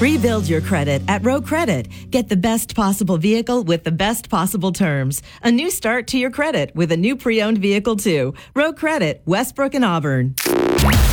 Rebuild your credit at Row Credit. Get the best possible vehicle with the best possible terms. A new start to your credit with a new pre-owned vehicle too. Row Credit, Westbrook and Auburn.